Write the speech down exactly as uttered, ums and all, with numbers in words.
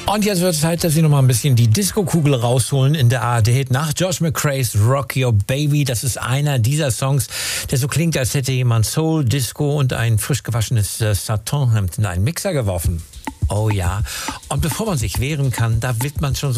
Und jetzt wird es Zeit, dass Sie noch mal ein bisschen die Disco-Kugel rausholen in der A R D-Hit. Nach Josh McRae's Rock Your Baby. Das ist einer dieser Songs, der so klingt, als hätte jemand Soul, Disco und ein frisch gewaschenes äh, Satinhemd in einen Mixer geworfen. Oh ja. Und bevor man sich wehren kann, da wird man schon so